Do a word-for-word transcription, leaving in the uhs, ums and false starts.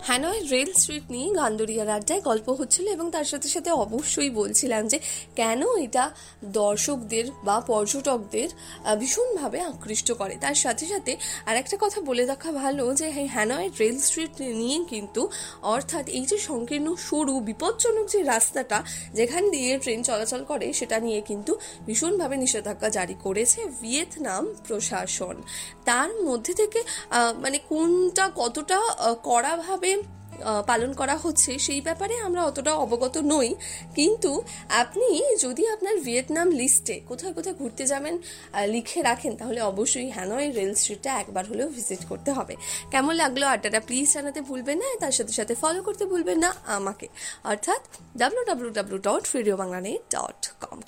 Hanoi rail street নিয়ে গান্ডোরিয়ার আড্ডায় গল্প হচ্ছিল এবং তার সাথে সাথে অবশ্যই বলছিলাম যে কেন এটা দর্শকদের বা পর্যটকদের ভীষণভাবে আকৃষ্ট করে। তার সাথে সাথে আর একটা কথা বলে রাখা ভালো যে হ্যানয় রেল স্ট্রিট নিয়ে কিন্তু অর্থাৎ এই যে সংকীর্ণ সরু বিপজ্জনক যে রাস্তাটা যেখান দিয়ে ট্রেন চলাচল করে সেটা নিয়ে কিন্তু ভীষণভাবে নিষেধাজ্ঞা জারি করেছে ভিয়েতনাম প্রশাসন। তার মধ্যে থেকে মানে কোনটা কতটা কড়াভাবে পালন করা হচ্ছে সেই ব্যাপারে আমরা অতটা অবগত নই, কিন্তু আপনি যদি আপনার ভিয়েতনাম লিস্টে কোথায় কোথায় ঘুরতে যাবেন লিখে রাখেন তাহলে অবশ্যই হ্যানয় রেল স্ট্রিটটা একবার হলেও ভিজিট করতে হবে। কেমন লাগলো আড্ডাটা প্লিজ জানাতে ভুলবেন না, তার সাথে সাথে ফলো করতে ভুলবেন না আমাকে, অর্থাৎ W W W dot radio Bangla net dot com.